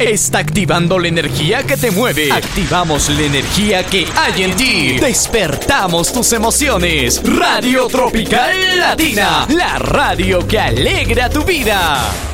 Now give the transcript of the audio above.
está activando la energía que te mueve. Activamos la energía que hay en ti. Despertamos tus emociones. Radio Tropical Latina, la radio que alegra tu vida.